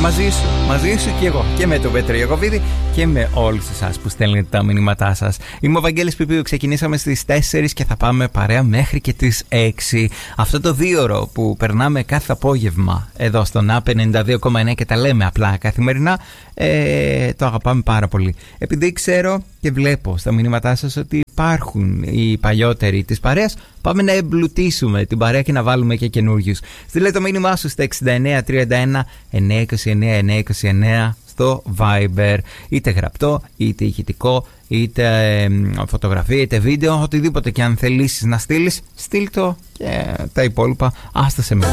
Μαζί σου και εγώ. Και με τον Πέτρο Ιακωβίδη και με όλους εσάς που στέλνετε τα μηνύματά σας. Είμαι ο Βαγγέλης Πιπίου. Ξεκινήσαμε στις 4 και θα πάμε παρέα μέχρι και τις 6. Αυτό το 2ωρο που περνάμε κάθε απόγευμα εδώ στον ΑΠ 92,9 και τα λέμε απλά καθημερινά, το αγαπάμε πάρα πολύ. Επειδή ξέρω και βλέπω στα μηνύματά σας ότι υπάρχουν οι παλιότεροι της παρέας, πάμε να εμπλουτίσουμε την παρέα και να βάλουμε και καινούριους. Στείλε το μήνυμά σου στα 6931 929 929 στο Viber, είτε γραπτό, είτε ηχητικό, είτε φωτογραφία, είτε βίντεο, οτιδήποτε και αν θελήσεις να στείλεις, στείλ το και τα υπόλοιπα άστα σε μένα.